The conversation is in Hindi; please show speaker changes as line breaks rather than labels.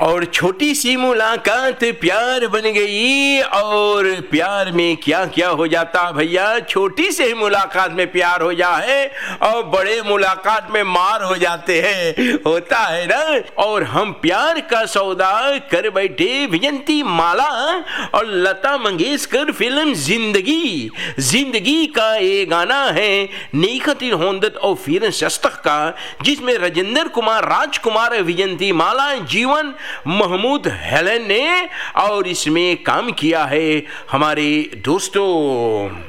और छोटी सी मुलाकात प्यार बन गई। और प्यार में क्या क्या हो जाता भैया, छोटी से ही मुलाकात में प्यार हो जाए और बड़े मुलाकात में मार हो जाते हैं, होता है ना। और हम प्यार का सौदा कर बैठे विजंती माला और लता मंगेशकर फिल्म जिंदगी का ये गाना है नीखतिन होंदत और फिर शस्तक का, जिसमें राजेंद्र कुमार, राजकुमार, विजंती माला, जीवन, महमूद हेलन ने और इसमें काम किया है हमारे दोस्तों